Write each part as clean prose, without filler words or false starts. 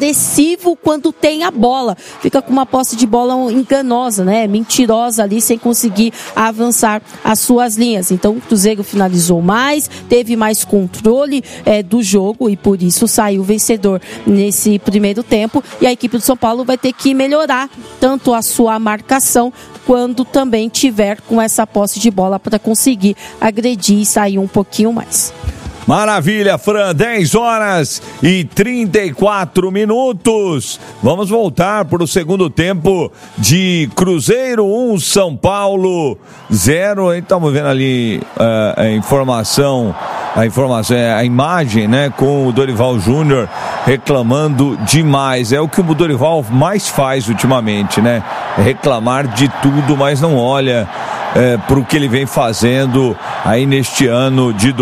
agressivo quando tem a bola. Fica com uma posse de bola enganosa, né? Mentirosa ali, sem conseguir avançar as suas linhas. Então o Cruzeiro finalizou mais, teve mais controle do jogo e por isso saiu vencedor nesse primeiro tempo. E a equipe do São Paulo vai ter que melhorar tanto a sua marcação quando também tiver com essa posse de bola para conseguir agredir e sair um pouquinho mais. Maravilha, Fran, 10h34. Vamos voltar para o segundo tempo de Cruzeiro 1, São Paulo 0. Estamos vendo ali a imagem, né, com o Dorival Júnior reclamando demais. É o que o Dorival mais faz ultimamente, né? É reclamar de tudo, mas não olha para o que ele vem fazendo aí neste ano de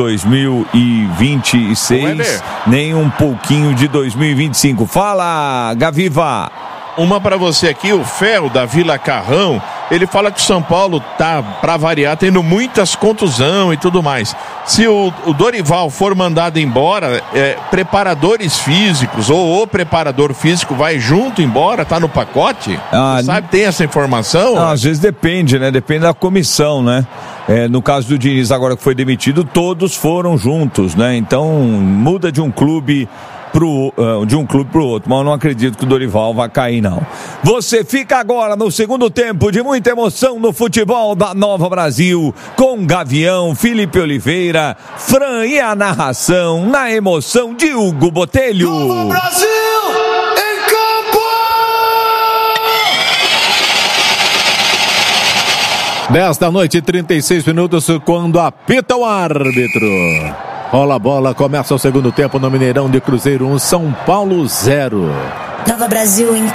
2026, nem um pouquinho de 2025. Fala, Gaviva! Uma para você aqui, o Fel da Vila Carrão, ele fala que o São Paulo tá, para variar, tendo muitas contusões e tudo mais. Se o Dorival for mandado embora, preparadores físicos ou o preparador físico vai junto embora, tá no pacote? Sabe, tem essa informação? Não, às vezes depende, né? Depende da comissão, né? No caso do Diniz, agora que foi demitido, todos foram juntos, né? Então muda de um clube de um clube pro outro, mas eu não acredito que o Dorival vai cair, não. Você fica agora no segundo tempo de muita emoção no futebol da Nova Brasil, com Gavião, Felipe Oliveira, Fran e a narração na emoção de Hugo Botelho. Nova Brasil! 10h36, quando apita o árbitro. Rola a bola, começa o segundo tempo no Mineirão de Cruzeiro 1, São Paulo 0. Nova Brasil em...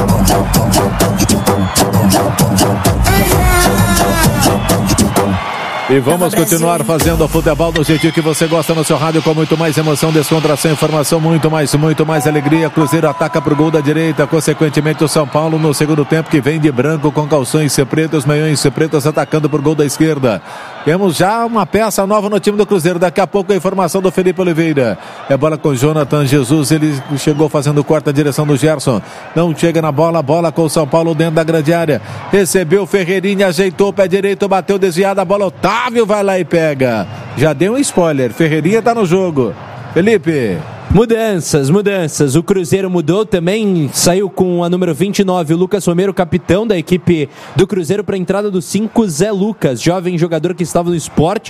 E vamos continuar fazendo o futebol do jeitinho que você gosta no seu rádio, com muito mais emoção, descontração, informação, muito mais alegria. Cruzeiro ataca pro gol da direita, consequentemente o São Paulo no segundo tempo, que vem de branco com calções pretos, meiões pretos, atacando pro gol da esquerda. Temos já uma peça nova no time do Cruzeiro. Daqui a pouco a informação do Felipe Oliveira. É bola com Jonathan Jesus, ele chegou fazendo corte na direção do Gerson. Não chega na bola com o São Paulo dentro da grande área. Recebeu Ferreirinha, ajeitou o pé direito, bateu desviada, a bola Otávio vai lá e pega. Já deu um spoiler, Ferreirinha tá no jogo. Felipe. Mudanças. O Cruzeiro mudou também, saiu com a número 29, o Lucas Romero, capitão da equipe do Cruzeiro, para a entrada do 5, Zé Lucas, jovem jogador que estava no Sport,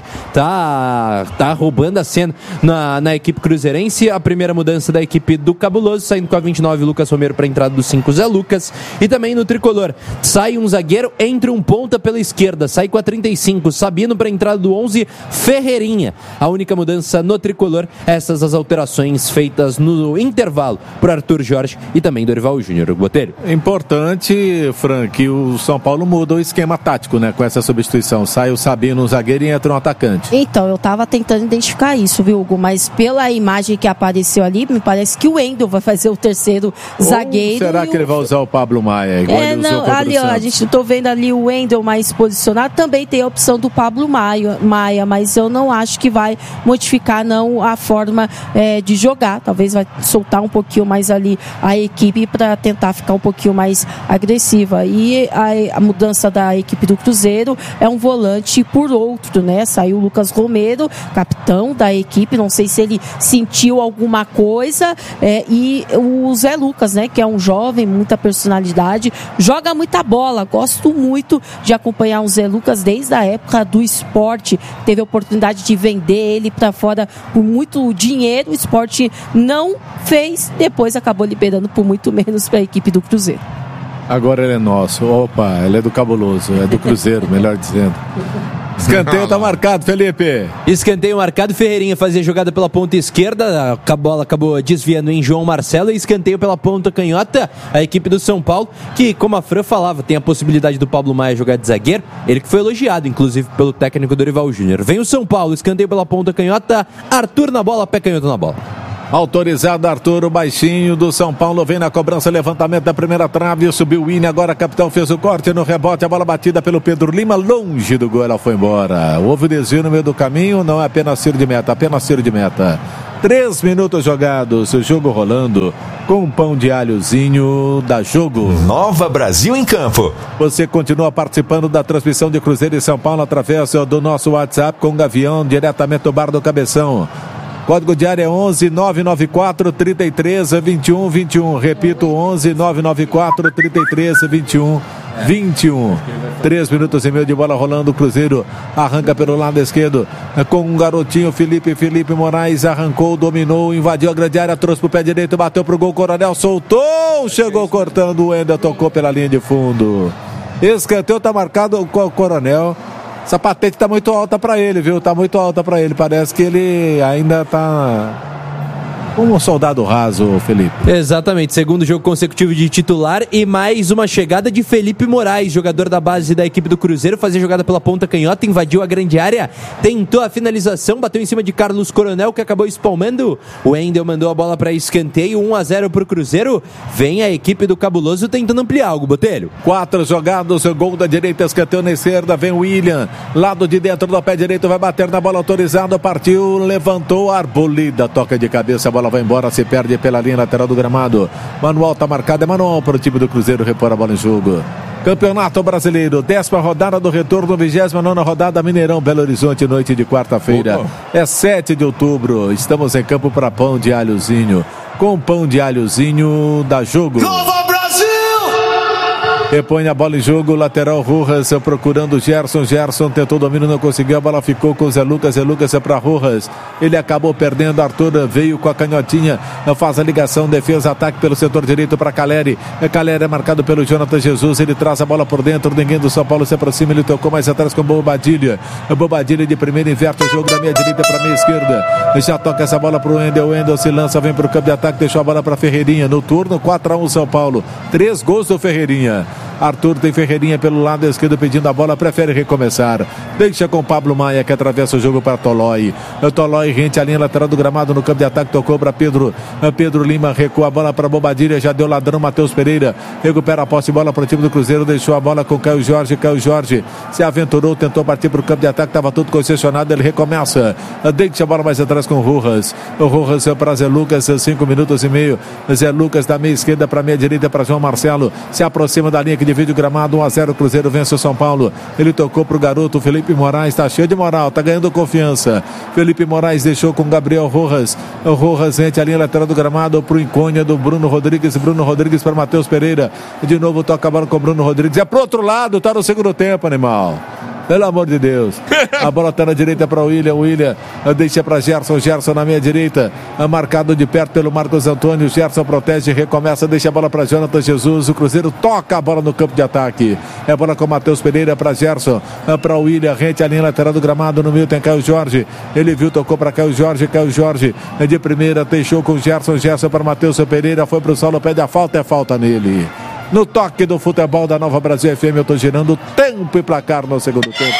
tá roubando a cena na equipe cruzeirense. A primeira mudança da equipe do Cabuloso, saindo com a 29, Lucas Romero, para a entrada do 5, Zé Lucas. E também no Tricolor, sai um zagueiro, entra um ponta pela esquerda, sai com a 35, Sabino, para a entrada do 11, Ferreirinha. A única mudança no Tricolor, essas as alterações feitas no intervalo por Arthur Jorge e também Dorival Júnior. Botelho. Importante, Frank, o São Paulo muda o esquema tático, né? Com essa substituição. Sai o Sabino, zagueiro, e entra um atacante. Então, eu tava tentando identificar isso, viu, Hugo? Mas pela imagem que apareceu ali, me parece que o Wendel vai fazer o terceiro zagueiro. Será que ele vai usar o Pablo Maia? Igual ele usou contra ali, o Santos? A gente tô vendo ali o Wendel mais posicionado. Também tem a opção do Pablo Maia, mas eu não acho que vai modificar, não, a forma de jogar. Talvez vai soltar um pouquinho mais ali a equipe para tentar ficar um pouquinho mais agressiva. E a mudança da equipe do Cruzeiro é um volante por outro, né? Saiu o Lucas Romero, capitão da equipe, não sei se ele sentiu alguma coisa, e o Zé Lucas, né? Que é um jovem, muita personalidade, joga muita bola. Gosto muito de acompanhar o Zé Lucas desde a época do Sport. Teve a oportunidade de vender ele para fora por muito dinheiro. O Sport não fez, depois acabou liberando por muito menos para a equipe do Cruzeiro. Agora ele é nosso. Opa, ele é do Cabuloso, é do Cruzeiro, melhor dizendo. Escanteio tá marcado, Felipe. Escanteio marcado, Ferreirinha fazia jogada pela ponta esquerda, a bola acabou desviando em João Marcelo, e escanteio pela ponta canhota, a equipe do São Paulo, que, como a Fran falava, tem a possibilidade do Pablo Maia jogar de zagueiro, ele que foi elogiado, inclusive, pelo técnico Dorival Júnior. Vem o São Paulo, escanteio pela ponta canhota, Arthur na bola, pé canhoto na bola. Autorizado Arthur, o baixinho do São Paulo, vem na cobrança, levantamento da primeira trave, subiu o Winnie, agora capitão fez o corte no rebote, a bola batida pelo Pedro Lima, longe do gol, ela foi embora. Houve desvio no meio do caminho, não é apenas tiro de meta, 3 minutos jogados, o jogo rolando com pão de alhozinho da Jogo. Nova Brasil em Campo. Você continua participando da transmissão de Cruzeiro e São Paulo através do nosso WhatsApp com o Gavião, diretamente do Bar do Cabeção. Código de área é 11 994 33 21 21. Repito, 11 994 33 21 21. 3 minutos e meio de bola rolando. O Cruzeiro arranca pelo lado esquerdo com um garotinho, Felipe Moraes. Arrancou, dominou, invadiu a grande área, trouxe pro pé direito, bateu pro gol. Coronel soltou, chegou cortando. O Wendel tocou pela linha de fundo. Escanteio, tá marcado com o Coronel. Essa patente tá muito alta pra ele, viu? Tá muito alta pra ele. Parece que ele ainda tá como um soldado raso, Felipe. Exatamente, segundo jogo consecutivo de titular e mais uma chegada de Felipe Moraes, jogador da base da equipe do Cruzeiro, fazia jogada pela ponta canhota, invadiu a grande área, tentou a finalização, bateu em cima de Carlos Coronel, que acabou espalmando. O Wendel mandou a bola para escanteio, 1-0 pro Cruzeiro. Vem a equipe do Cabuloso tentando ampliar algo, Botelho. 4 jogados, gol da direita, escanteio na esquerda, vem o William, lado de dentro do pé direito, vai bater na bola autorizada, partiu, levantou, Arboleda, toca de cabeça, a bola vai embora, se perde pela linha lateral do gramado. Manuel tá marcado, é Manuel para o time do Cruzeiro repor a bola em jogo. Campeonato Brasileiro, 10ª rodada do retorno, 29ª rodada, Mineirão, Belo Horizonte, noite de quarta-feira. É 7 de outubro, estamos em campo para pão de alhozinho. Com pão de alhozinho da Jogo. Nova Brasil! Repõe a bola em jogo, lateral Rojas procurando Gerson tentou domínio, não conseguiu, a bola ficou com o Zé Lucas é para Rojas, ele acabou perdendo, Arthur veio com a canhotinha, faz a ligação, defesa, ataque pelo setor direito para Caleri, Caleri é marcado pelo Jonathan Jesus, ele traz a bola por dentro, ninguém do São Paulo se aproxima, ele tocou mais atrás com Bobadilha de primeira, inverte o jogo da minha direita para minha esquerda, já toca essa bola para o Wendel se lança, vem para o campo de ataque, deixou a bola para Ferreirinha, no turno 4-1 São Paulo, 3 gols do Ferreirinha. Arthur tem Ferreirinha pelo lado esquerdo pedindo a bola, prefere recomeçar. Deixa com Pablo Maia que atravessa o jogo para Tolói. Tolói rente a linha lateral do gramado no campo de ataque, tocou para Pedro. Pedro Lima recua a bola para Bobadilha, já deu ladrão Matheus Pereira. Recupera a posse de bola para o time do Cruzeiro, deixou a bola com Caio Jorge. Caio Jorge se aventurou, tentou partir para o campo de ataque, estava tudo concessionado, ele recomeça. Deixa a bola mais atrás com o Rojas. O Rojas para Zé Lucas, 5 minutos e meio. Zé Lucas da meia esquerda para meia direita para João Marcelo. Se aproxima da linha que divide o gramado, 1-0, Cruzeiro vence o São Paulo. Ele tocou pro garoto Felipe Moraes, tá cheio de moral, tá ganhando confiança. Felipe Moraes deixou com Gabriel Rojas. O Rojas rente a linha lateral do gramado pro incôgnito do Bruno Rodrigues para Matheus Pereira. De novo toca a bola com o Bruno Rodrigues. É pro outro lado, tá no segundo tempo, animal. Pelo amor de Deus. A bola está na direita para o William deixa para Gerson na meia direita, marcado de perto pelo Marcos Antônio. Gerson protege, recomeça, deixa a bola para Jonathan Jesus. O Cruzeiro toca a bola no campo de ataque. É bola com Matheus Pereira para Gerson, para o William, rente a linha lateral do gramado. No meio tem Caio Jorge, ele viu, tocou para Caio Jorge de primeira, deixou com Gerson para Matheus Pereira, foi para o solo, pede a falta, é falta nele. No toque do futebol da Nova Brasil FM, eu estou girando tempo e placar no segundo tempo.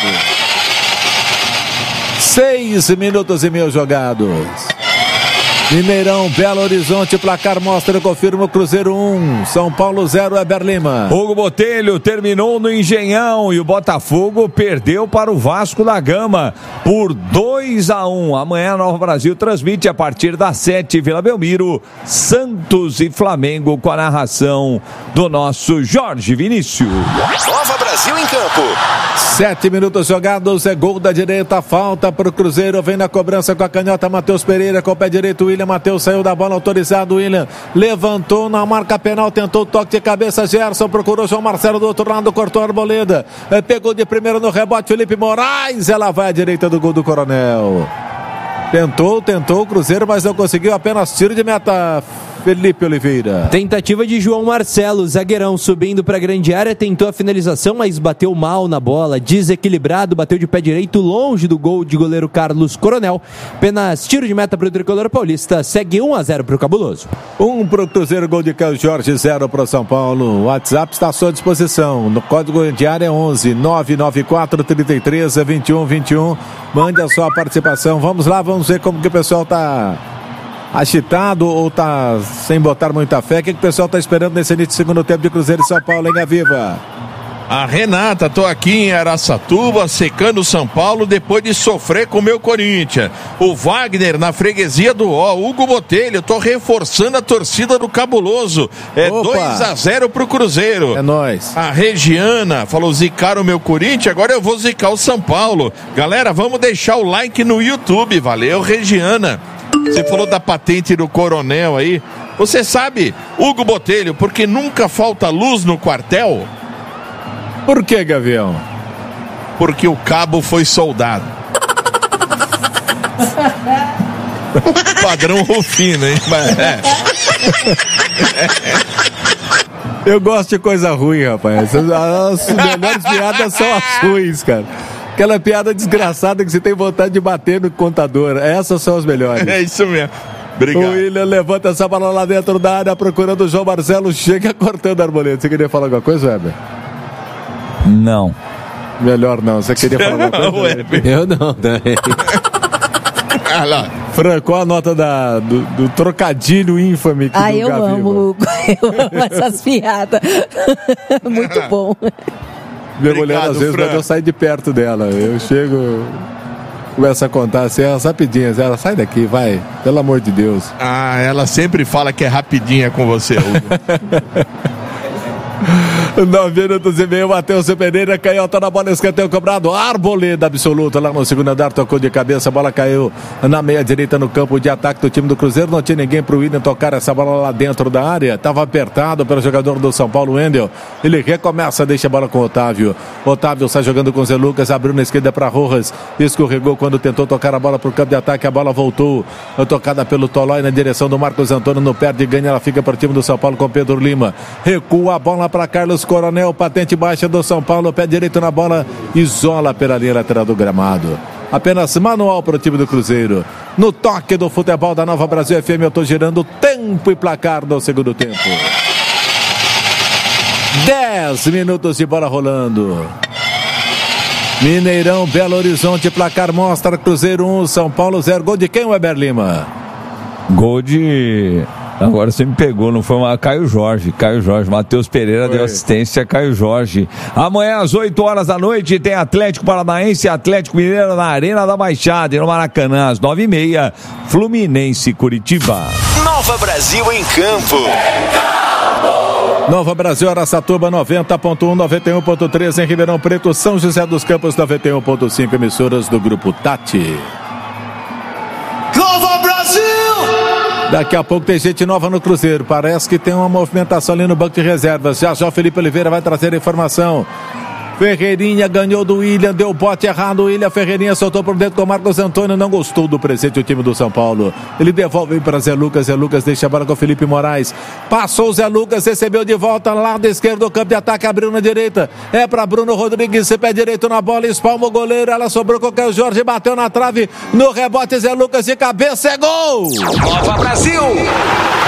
6 minutos e meio jogados. Mineirão, Belo Horizonte, placar mostra, confirma o Cruzeiro 1, São Paulo 0, Eber Lima. Hugo Botelho terminou no Engenhão e o Botafogo perdeu para o Vasco da Gama por 2-1. Amanhã a Nova Brasil transmite a partir das 7, Vila Belmiro, Santos e Flamengo, com a narração do nosso Jorge Vinícius. Nova Brasil em campo. 7 minutos jogados, é gol da direita, falta para o Cruzeiro, vem na cobrança com a canhota Matheus Pereira, com o pé direito William Matheus, saiu da bola, autorizado, William levantou na marca penal, tentou o toque de cabeça, Gerson procurou João Marcelo do outro lado, cortou a Arboleda, pegou de primeira no rebote Felipe Moraes, ela vai à direita do gol do Coronel. Tentou o Cruzeiro, mas não conseguiu, apenas tiro de meta. Felipe Oliveira. Tentativa de João Marcelo, zagueirão subindo para a grande área, tentou a finalização, mas bateu mal na bola, desequilibrado, bateu de pé direito, longe do gol de goleiro Carlos Coronel. Apenas tiro de meta para o tricolor paulista, segue 1-0 para o Cabuloso. 1 para o Cruzeiro, gol de Caio Jorge, 0 para o São Paulo. O WhatsApp está à sua disposição, no código de área é 11 994 33 21 21. Mande a sua participação. Vamos lá, vamos ver como que o pessoal está agitado ou tá sem botar muita fé. O que o pessoal tá esperando nesse início do segundo tempo de Cruzeiro e São Paulo, hein, Gaviva? A Renata, tô aqui em Araçatuba, secando o São Paulo depois de sofrer com o meu Corinthians. O Wagner, na freguesia do Hugo Botelho, tô reforçando a torcida do Cabuloso. 2-0 pro Cruzeiro. É nóis. A Regiana falou, zicar o meu Corinthians, agora eu vou zicar o São Paulo. Galera, vamos deixar o like no YouTube, valeu, Regiana. Você falou da patente do Coronel aí. Você sabe, Hugo Botelho, porque nunca falta luz no quartel? Por que, Gavião? Porque o cabo foi soldado. Padrão Rufino, hein? Eu gosto de coisa ruim, rapaz. As melhores piadas são as ruins, cara. Aquela piada desgraçada que você tem vontade de bater no contador. Essas são as melhores. É isso mesmo. Obrigado. O William levanta essa bola lá dentro da área, procurando o João Marcelo, chega cortando a Arboleda. Você queria falar alguma coisa, Weber? Não. Melhor não. Você queria falar alguma coisa? Eu não, também. Ah lá. Fran, qual a nota do trocadilho ínfame que do eu Gavião? amo essas piadas. Muito bom. Minha mulher, às vezes, Fran. quando eu saio de perto dela, eu chego, começo a contar assim, elas rapidinhas, ela sai daqui, vai, pelo amor de Deus. Ah, ela sempre fala que é rapidinha com você, Hugo. 9 minutos e meio, Matheus Pereira, canhota na bola, escanteio cobrado, Arboleda absoluta lá no segundo andar, tocou de cabeça, a bola caiu na meia direita no campo de ataque do time do Cruzeiro, não tinha ninguém pro William tocar essa bola lá dentro da área, estava apertado pelo jogador do São Paulo, Wendel, ele recomeça, deixa a bola com o Otávio sai jogando com o Zé Lucas, abriu na esquerda para Rojas, escorregou quando tentou tocar a bola pro campo de ataque, a bola voltou, tocada pelo Tolói na direção do Marcos Antônio, no perde e ganha, ela fica para o time do São Paulo com Pedro Lima, recua a bola para Carlos Coronel, patente baixa do São Paulo, pé direito na bola, isola pela linha lateral do gramado. Apenas manual para o time do Cruzeiro. No toque do futebol da Nova Brasil FM, eu estou girando tempo e placar no segundo tempo. 10 minutos de bola rolando. Mineirão, Belo Horizonte, placar mostra Cruzeiro 1, São Paulo 0. Gol de quem, Weber Lima? Gol de... Agora você me pegou, não foi uma... Caio Jorge, Matheus Pereira deu assistência a Caio Jorge. Amanhã às 8 horas da noite tem Atlético Paranaense e Atlético Mineiro na Arena da Baixada e no Maracanã às 9h30, Fluminense Curitiba. Nova Brasil em campo. Nova Brasil, Araçatuba 90.1, 91.3 em Ribeirão Preto, São José dos Campos 91.5, emissoras do Grupo Tati. Nova Brasil! Daqui a pouco tem gente nova no Cruzeiro. Parece que tem uma movimentação ali no banco de reservas. Já o Felipe Oliveira vai trazer a informação. Ferreirinha ganhou do William, deu bote errado. O William Ferreirinha soltou por dentro com o Marcos Antônio. Não gostou do presente o time do São Paulo. Ele devolve para Zé Lucas. Zé Lucas deixa a bola com o Felipe Moraes. Passou o Zé Lucas, recebeu de volta lado esquerdo do campo de ataque. Abriu na direita. É para Bruno Rodrigues. Pé direito na bola. Espalma o goleiro. Ela sobrou com o Caio Jorge. Bateu na trave. No rebote, Zé Lucas de cabeça. É gol! Nova Brasil!